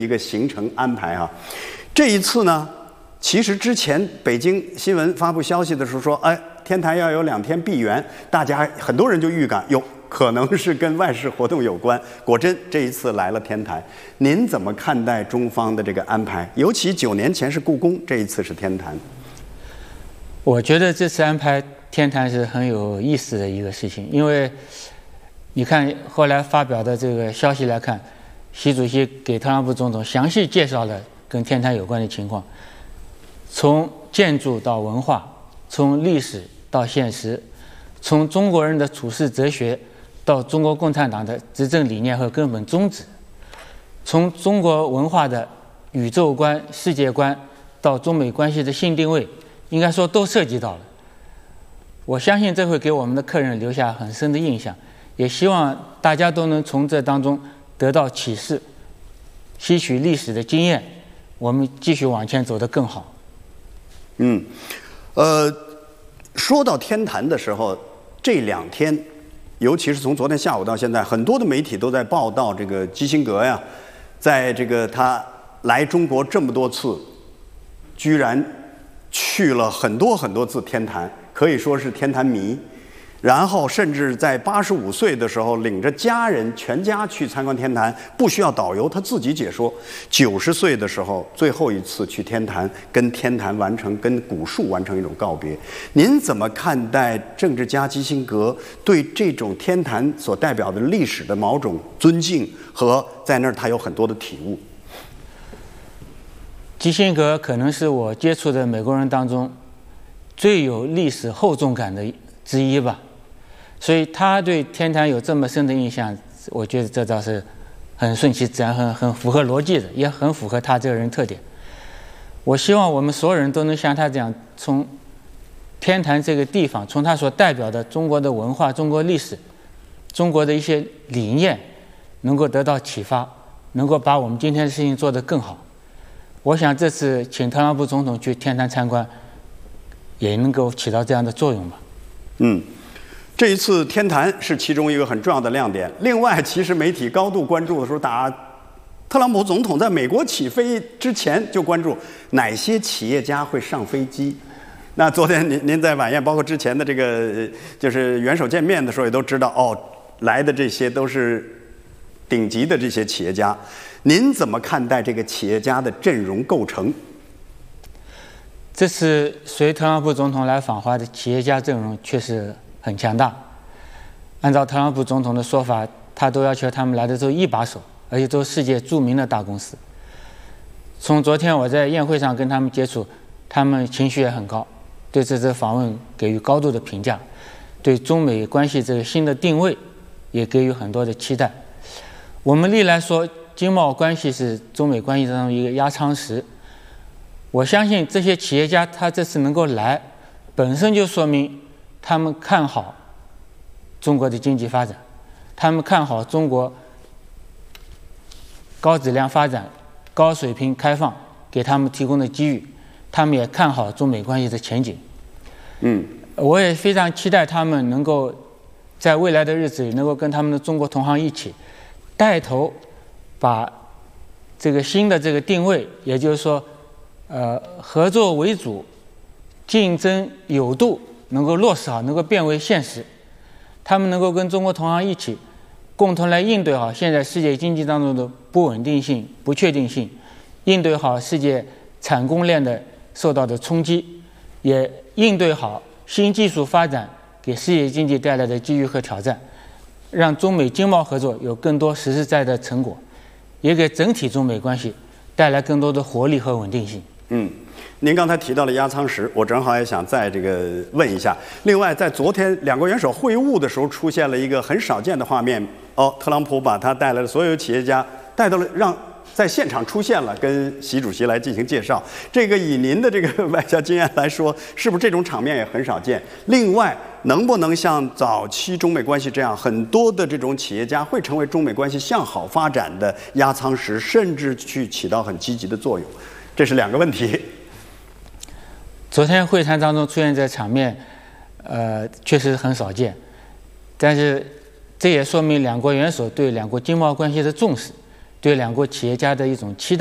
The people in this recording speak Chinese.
一个行程安排哈。这一次呢，其实之前北京新闻发布消息的时候说，天坛要有2天闭园，大家很多人就预感可能是跟外事活动有关。果真这一次来了天坛，您怎么看待中方的这个安排？尤其9年前是故宫，这一次是天坛。 我觉得这次安排天坛是很有意思的一个事情，因为你看后来发表的这个消息来看，习主席给特朗普总统详细介绍了跟天坛有关的情况，从建筑到文化，从历史到现实，从中国人的处世哲学到中国共产党的执政理念和根本宗旨，从中国文化的宇宙观、世界观到中美关系的新定位，应该说都涉及到了。我相信这会给我们的客人留下很深的印象，也希望大家都能从这当中得到启示，吸取历史的经验，我们继续往前走得更好。 说到天坛的时候，这2天，尤其是从昨天下午到现在，很多的媒体都在报道这个基辛格呀，在这个他来中国这么多次，居然去了很多次天坛，可以说是天坛迷。然后甚至在85岁的时候，领着家人全家去参观天坛，不需要导游，他自己解说。90岁的时候，最后一次去天坛，跟天坛跟古树完成一种告别。您怎么看待政治家基辛格对这种天坛所代表的历史的某种尊敬和在那儿他有很多的体悟？ 基辛格可能是我接触的美国人当中最有历史厚重感的之一吧。所以他对天坛有这么深的印象，我觉得这倒是很顺其自然，很符合逻辑的，也很符合他这个人特点。我希望我们所有人都能像他这样，从天坛这个地方，从他所代表的中国的文化、中国历史、中国的一些理念，能够得到启发，能够把我们今天的事情做得更好。我想这次请特朗普总统去天坛参观，也能够起到这样的作用吧。 这一次天坛是其中一个很重要的亮点。另外，其实媒体高度关注的时候，特朗普总统在美国起飞之前就关注哪些企业家会上飞机。那昨天您在晚宴，包括之前的这个就是元首见面的时候，也都知道来的这些都是顶级的这些企业家。您怎么看待这个企业家的阵容构成？ 这次随特朗普总统来访华的企业家阵容确实很强大。按照特朗普总统的说法，他都要求他们来的都一把手，而且都是世界著名的大公司。从昨天我在宴会上跟他们接触，他们情绪也很高，对这次访问给予高度的评价，对中美关系这个新的定位也给予很多的期待。我们历来说经贸关系是中美关系当中一个压舱石，我相信这些企业家他这次能够来，本身就说明他们看好中国的经济发展，他们看好中国高质量发展、高水平开放给他们提供的机遇，他们也看好中美关系的前景。我也非常期待他们能够在未来的日子里，能够跟他们的中国同行一起带头把这个新的这个定位，也就是说合作为主，竞争有度，能够落实好，能够变为现实。他们能够跟中国同行一起共同来应对好现在世界经济当中的不稳定性、不确定性，应对好世界产供链的受到的冲击，也应对好新技术发展给世界经济带来的机遇和挑战，让中美经贸合作有更多实实在在的成果，也给整体中美关系带来更多的活力和稳定性。 您刚才提到了压舱石，我正好也想再这个问一下。另外，在昨天2国元首会晤的时候，出现了一个很少见的画面。特朗普把他带来的所有企业家带到了，在现场出现了，跟习主席来进行介绍。这个以您的这个外交经验来说，是不是这种场面也很少见？另外，能不能像早期中美关系这样，很多的这种企业家会成为中美关系向好发展的压舱石，甚至去起到很积极的作用？这是2个问题。 昨天会谈当中出现这场面，确实很少见，但是这也说明2国元首对2国经贸关系的重视， 对两国企业家的一种期待。